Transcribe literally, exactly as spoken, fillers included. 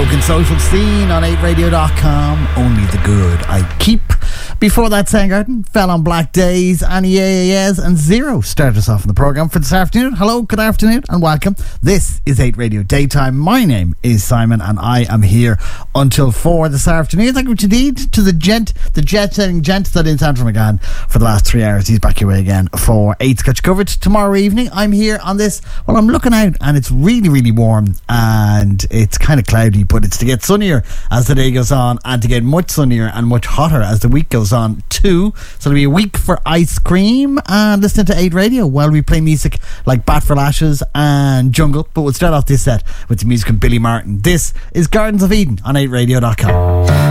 Broken Social Scene on eight radio dot com. Only the good I keep. Before that, Soundgarden, Fell on Black Days, and Yeah Yeah Yeahs and Zero started us off in the programme for this afternoon. Hello, good afternoon, and welcome. This is eight Radio Daytime. My name is Simon, and I am here until four this afternoon. Thank you indeed to the gent, the jet-setting gent that is Andrew McGann for the last three hours. He's back your way again for eight Scotch covered tomorrow evening. I'm here on this. Well, I'm looking out, and it's really, really warm, and it's kind of cloudy, but it's to get sunnier as the day goes on, and to get much sunnier and much hotter as the week goes on too. So it'll be a week for ice cream and listening to eight Radio while we play music like Bat for Lashes and Jungle. But we'll start off this set with the music of Billy Martin. This is Gardens of Eden on eight radio dot com.